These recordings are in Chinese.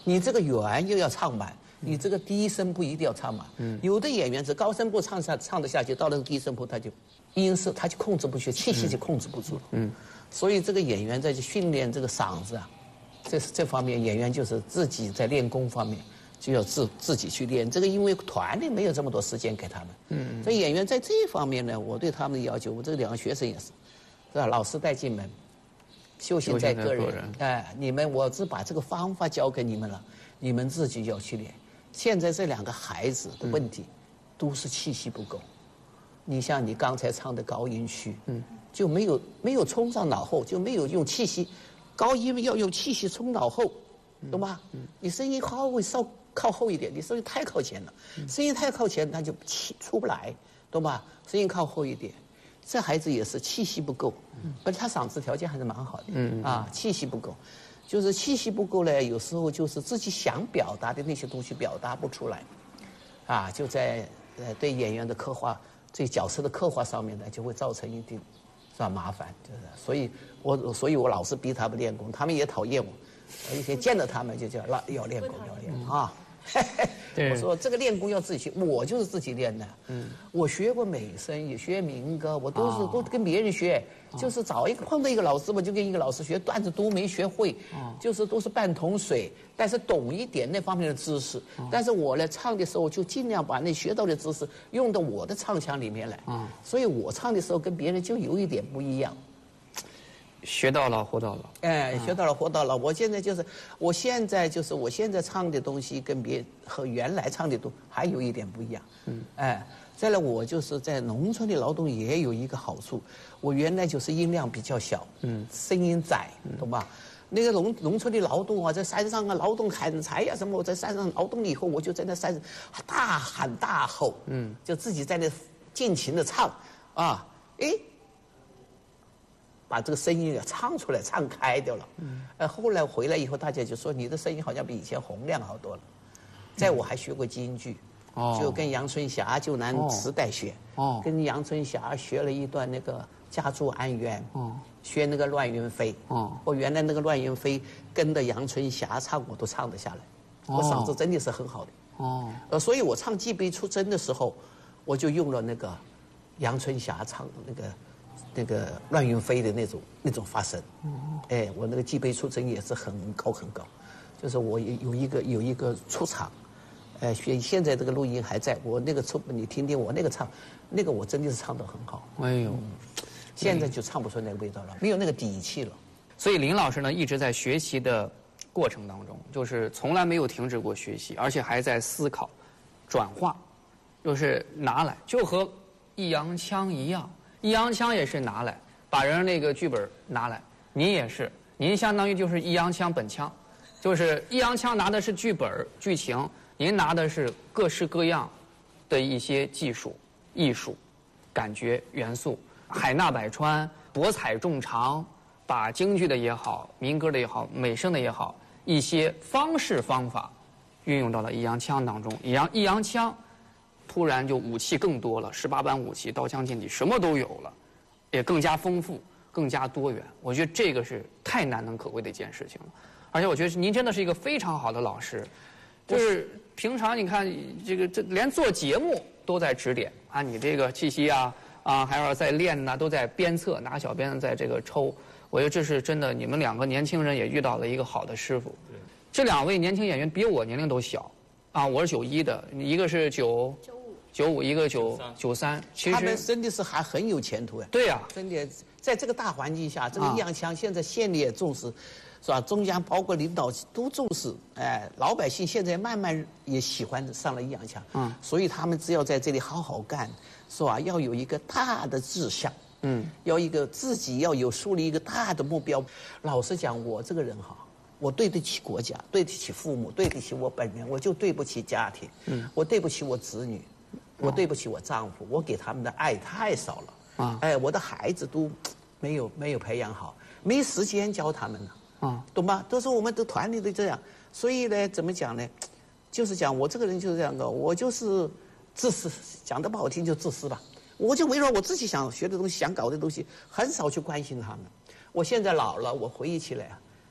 你这个圆又要唱满，你这个低声部一定要唱满。有的演员是高声部唱得下去，到了低声部他就音色他就控制不住，气息就控制不住。所以这个演员在训练这个嗓子啊，这方面演员就是自己在练功方面就要自己去练。这个因为团里没有这么多时间给他们。所以演员在这方面呢，我对他们的要求，我这两个学生也是吧？老师带进门。修行在个人，你们我只把这个方法教给你们了，你们自己要去练。现在这两个孩子的问题，都是气息不够。你像你刚才唱的高音区，就没有冲上脑后，就没有用气息，高音要用气息冲脑后，懂吗？你声音稍微靠后一点，你声音太靠前了，声音太靠前，它就出不来，懂吧？声音靠后一点。这孩子也是气息不够，而且他嗓子条件还是蛮好的，气息不够，就是气息不够呢，有时候就是自己想表达的那些东西表达不出来，就在对演员的刻画、对角色的刻画上面呢，就会造成一定是吧麻烦，就是所以我老是逼他们练功，他们也讨厌我，以前见到他们就叫要练功啊。我说这个练功要自己学，我就是自己练的。我学过美声，也学民歌，我都跟别人学，就是碰到一个老师，我就跟一个老师学，段子都没学会，就是都是半桶水，但是懂一点那方面的知识。但是我呢唱的时候就尽量把那学到的知识用到我的唱腔里面来，所以我唱的时候跟别人就有一点不一样。 学到老活到老， 学到老活到老。我现在唱的东西和原来唱的都还有一点不一样。再来我就是在农村的劳动也有一个好处，我原来就是音量比较小，声音窄，懂吧？那个农村的劳动啊，在山上啊劳动砍柴呀什么，我在山上劳动了以后，我就在那山上大喊大吼，就自己在那尽情的唱啊，把这个声音唱出来，唱开掉了。后来回来以后，大家就说你的声音好像比以前洪亮好多了。在我还学过京剧，就跟杨春霞就拿磁带学，跟杨春霞学了一段那个家住安源，学那个乱云飞。我原来那个乱云飞跟着杨春霞唱，我都唱得下来，我嗓子真的是很好的。所以我唱《寄杯出征》的时候，我就用了那个杨春霞唱的那个乱云飞的那种发声，我那个寄杯出征也是很高很高，就是我有一个出场，现在这个录音还在，我那个你听听我那个唱，那个我真的是唱得很好。现在就唱不出那个味道了，没有那个底气了。 所以林老师呢一直在学习的过程当中，就是从来没有停止过学习，而且还在思考、转化，就是拿来，就和易烊千一样。易烊千也是拿来，把人那个剧本拿来，您也是，您相当于就是易烊千本腔，就是易烊千拿的是剧本剧情，您拿的是各式各样的一些技术、艺术、感觉元素，海纳百川，博采众长，把京剧的也好，民歌的也好，美声的也好，一些方式方法运用到了易烊千当中，易烊千突然就武器更多了，18般武器，刀枪剑戟什么都有了，也更加丰富，更加多元。我觉得这个是太难能可贵的一件事情了。而且我觉得您真的是一个非常好的老师，就是平常你看这连做节目都在指点啊，你这个气息啊，还要在练呐，都在鞭策，拿小鞭子在这个抽。我觉得这是真的，你们两个年轻人也遇到了一个好的师傅。这两位年轻演员比我年龄都小啊，我是91的，一个是95，一个93，其实他们真的是还很有前途对呀， 真的在这个大环境下，这个易烊千现在县里也重视，是吧？中央包括领导都重视，老百姓现在慢慢也喜欢上了易烊千，所以他们只要在这里好好干，是吧？要有一个大的志向，要自己要有树立一个大的目标。老实讲，我这个人哈，我对得起国家，对得起父母，对得起我本人，我就对不起家庭，我对不起我子女。我对不起我丈夫，我给他们的爱太少了。我的孩子都没有培养好，没时间教他们了。懂吗？都是我们的团里的这样，所以呢，怎么讲呢？就是讲我这个人就是这样的，我就是自私，讲得不好听就自私吧。我就围绕我自己想学的东西、想搞的东西，很少去关心他们。我现在老了，我回忆起来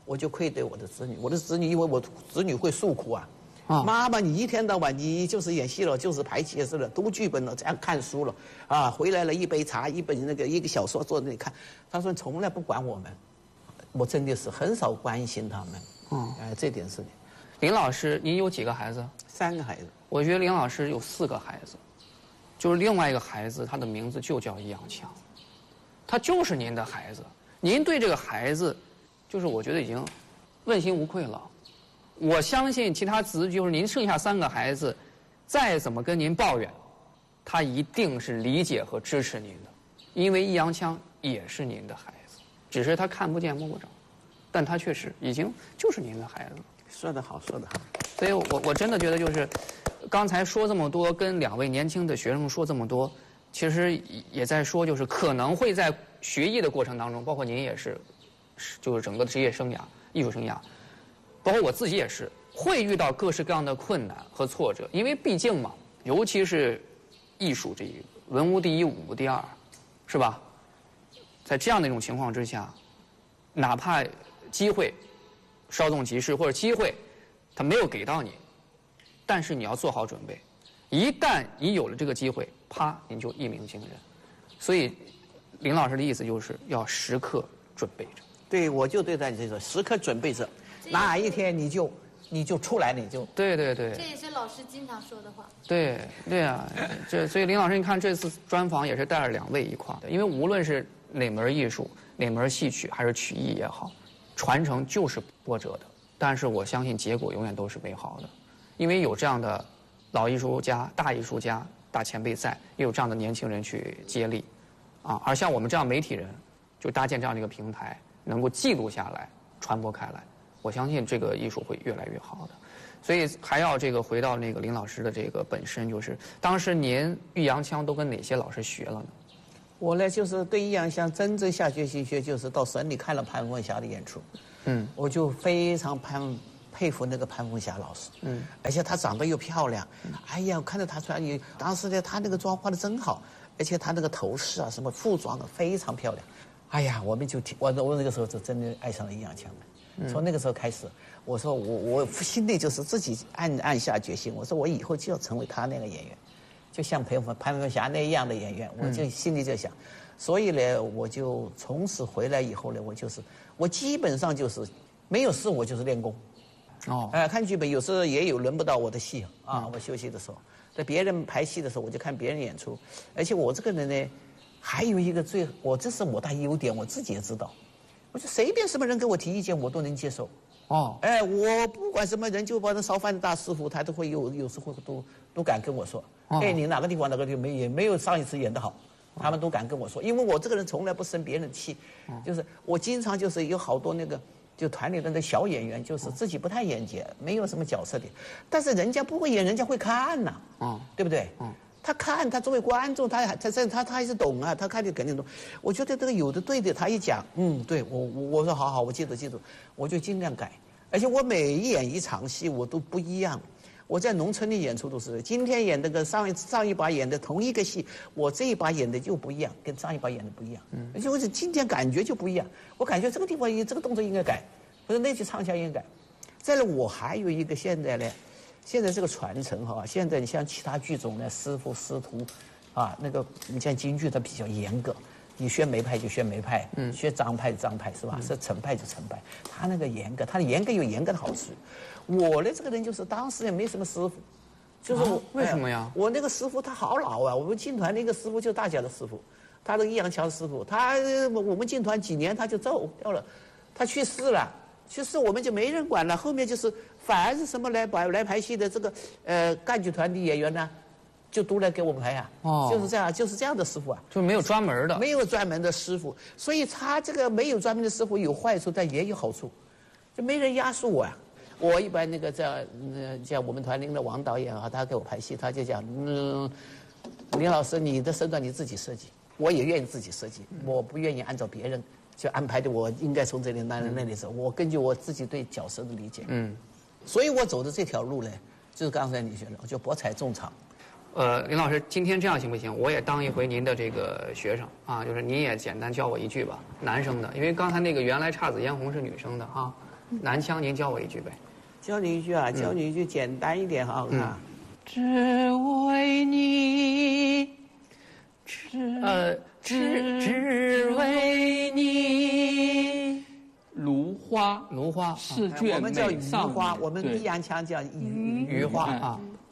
我就愧对我的子女。我的子女因为我子女会诉苦啊。妈妈，你一天到晚你就是演戏了，就是排戏是了，读剧本了，这样看书了，啊，回来了一杯茶，一本一个小说坐在那里看。他说从来不管我们，我真的是很少关心他们。这点是的。 林老师，您有几个孩子 ？3个孩子。 我觉得林老师有4个孩子，就是另外一个孩子，他的名字就叫易阳强，他就是您的孩子。您对这个孩子，就是我觉得已经问心无愧了。我相信其他就是您剩下3个孩子，再怎么跟您抱怨，他一定是理解和支持您的，因为易阳强也是您的孩子，只是他看不见摸不着，但他确实已经就是您的孩子。 说得好，说得好。 所以我真的觉得就是，刚才说这么多，跟2位年轻的学生说这么多，其实也在说，就是可能会在学艺的过程当中，包括您也是，就是整个职业生涯、艺术生涯。包括我自己也是，会遇到各式各样的困难和挫折，因为毕竟嘛，尤其是艺术这一个文无第一，武无第二，是吧？在这样的一种情况之下，哪怕机会稍纵即逝，或者机会他没有给到你，但是你要做好准备，一旦你有了这个机会，啪，你就一鸣惊人。所以，林老师的意思就是要时刻准备着。 对，我就对待这个时刻准备着。哪一天你就出来，你就对。这也是老师经常说的话。 对啊，所以林老师，你看这次专访也是带了2位一块的，因为无论是哪门艺术、哪门戏曲还是曲艺也好，传承就是波折的，但是我相信结果永远都是美好的，因为有这样的老艺术家、大艺术家、大前辈在，也有这样的年轻人去接力，而像我们这样媒体人，就搭建这样的一个平台，能够记录下来、传播开来。我相信这个艺术会越来越好的，所以还要回到那个林老师的这个本身，就是当时您易阳腔都跟哪些老师学了呢？ 我呢就是对易阳腔真正下决心学，就是到省里看了潘凤霞的演出，我就非常佩服那个潘凤霞老师，而且她长得又漂亮，哎呀，我看到她穿当时呢她那个妆化的真好，而且她那个头饰啊什么服装啊非常漂亮，哎呀，我们就我那个时候就真的爱上了易阳腔了。从那个时候开始，我说我心里就是自己暗下决心，我说我以后就要成为他那个演员，就像潘凤霞那样的演员，我就心里就想，所以呢，我就从此回来以后呢，我基本上就是没有事我就是练功，看剧本有时候也有轮不到我的戏啊，我休息的时候，在别人排戏的时候我就看别人演出，而且我这个人呢，还有一个这是我大优点，我自己也知道。我就随便什么人给我提意见，我都能接受。我不管什么人，就把那烧饭的大师傅，他都会有时候都敢跟我说，你哪个地方也没有上一次演得好，他们都敢跟我说，因为我这个人从来不生别人的气，就是我经常就是有好多那个就团里的那小演员，就是自己不太演节，没有什么角色的，但是人家不会演，人家会看呐，对不对？他看，他作为观众，他还是懂啊，他看就肯定懂。我觉得这个有的对的，他一讲，对我说好，我记住，我就尽量改。而且我每演一场戏我都不一样。我在农村里演出都是，今天演那个上一把演的同一个戏，我这一把演的就不一样，跟上一把演的不一样。而且我今天感觉就不一样，我感觉这个地方这个动作应该改，或者那句唱腔应该改。再来，我还有一个现在这个传承现在你像其他剧种呢，师傅师徒，那个你像京剧它比较严格，你学梅派就学梅派，学张派就张派是吧？是程派就程派，他那个严格，他的严格有严格的好处。我呢这个人就是当时也没什么师傅，就是为什么呀？ 我那个师傅他好老啊，我们进团那个师傅就是大家的师傅，他那个易阳强师傅，我们进团几年他就走掉了，他去世了。其实我们就没人管了，后面就是凡是什么来排戏的这个赣剧团的演员呢，就都来给我们排呀。就是这样的师傅啊， 就是没有专门的， 没有专门的师傅，所以他这个没有专门的师傅有坏处，但也有好处，就没人压缩我呀。我一般那个像我们团里的王导演他给我排戏，他就讲林老师你的身段你自己设计，我也愿意自己设计，我不愿意按照别人就安排的，我应该从这里那里走，我根据我自己对角色的理解，所以我走的这条路呢，就是刚才你说的，就博采众长。 林老师，今天这样行不行？我也当一回您的这个学生就是您也简单教我一句吧，男生的，因为刚才那个原来姹紫嫣红是女生的南腔您教我一句呗。 教你一句啊，教你一句简单一点哈，我看。 只为你，只为你。芦花芦花试卷我们叫美鱼少女花，我们对益阳腔叫鱼花啊。